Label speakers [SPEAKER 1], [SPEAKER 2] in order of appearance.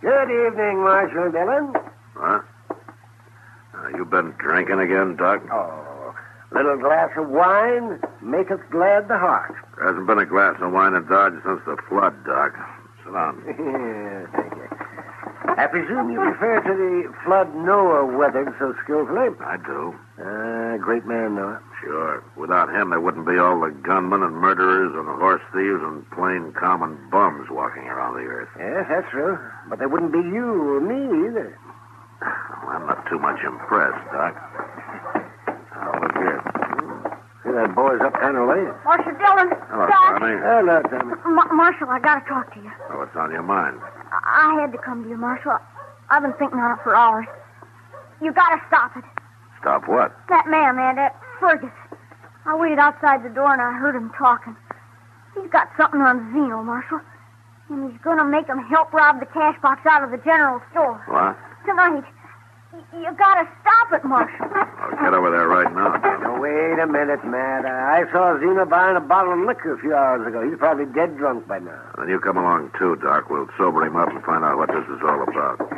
[SPEAKER 1] Good evening, Marshal Dillon.
[SPEAKER 2] Huh? You been drinking again, Doc?
[SPEAKER 1] Oh, little glass of wine maketh glad the heart.
[SPEAKER 2] There hasn't been a glass of wine in Dodge since the flood, Doc. Sit down.
[SPEAKER 1] Thank you. I presume you refer to the flood Noah weathered so skillfully.
[SPEAKER 2] I do.
[SPEAKER 1] Great man, Noah.
[SPEAKER 2] Sure. Without him, there wouldn't be all the gunmen and murderers and horse thieves and plain common bums walking around the earth.
[SPEAKER 1] Yes, that's true. But there wouldn't be you or me either.
[SPEAKER 2] Well, I'm not too much impressed, Doc. Now, look here.
[SPEAKER 1] See, that boy's up kind of late.
[SPEAKER 3] Marshal Dillon.
[SPEAKER 2] Hello,
[SPEAKER 3] Doc.
[SPEAKER 2] Tommy.
[SPEAKER 1] Hello, Tommy.
[SPEAKER 3] Marshal, I gotta talk to you.
[SPEAKER 2] Oh, what's on your mind?
[SPEAKER 3] I had to come to you, Marshal. I've been thinking on it for hours. You gotta stop it.
[SPEAKER 2] Stop what?
[SPEAKER 3] That man, that Fergus. I waited outside the door and I heard him talking. He's got something on Zeno, Marshal. And he's gonna make him help rob the cash box out of the general store.
[SPEAKER 2] What?
[SPEAKER 3] Tonight. You gotta stop it, Marshal.
[SPEAKER 2] I'll get over there right now, Tommy.
[SPEAKER 1] Now, wait a minute, Matt. I saw Zena buying a bottle of liquor a few hours ago. He's probably dead drunk by now.
[SPEAKER 2] Then you come along, too, Doc. We'll sober him up and find out what this is all about.